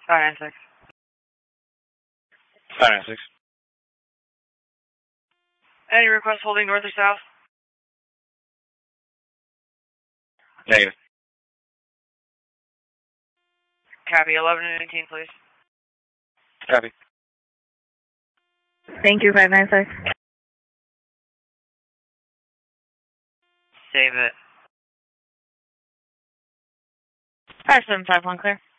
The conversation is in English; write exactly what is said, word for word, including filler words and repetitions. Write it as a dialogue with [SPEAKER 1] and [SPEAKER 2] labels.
[SPEAKER 1] five nine six.
[SPEAKER 2] five nine six.
[SPEAKER 1] Any request holding north or south?
[SPEAKER 2] Negative.
[SPEAKER 1] Copy, eleven and eighteen, please.
[SPEAKER 2] Copy.
[SPEAKER 3] Thank you, five nine six.
[SPEAKER 1] Save it.
[SPEAKER 3] five seven five one, clear.